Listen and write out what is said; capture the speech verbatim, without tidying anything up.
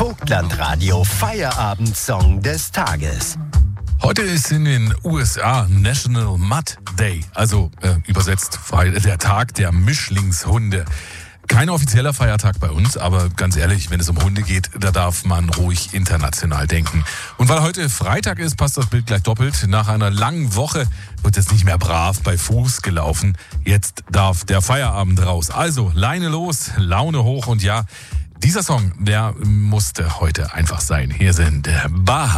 Vogtlandradio Feierabend-Song des Tages. Heute ist in den U S A National Mutt Day, also äh, übersetzt der Tag der Mischlingshunde. Kein offizieller Feiertag bei uns, aber ganz ehrlich, wenn es um Hunde geht, da darf man ruhig international denken. Und weil heute Freitag ist, passt das Bild gleich doppelt. Nach einer langen Woche wird es nicht mehr brav bei Fuß gelaufen. Jetzt darf der Feierabend raus. Also Leine los, Laune hoch und ja, dieser Song, der musste heute einfach sein. Hier sind Baha.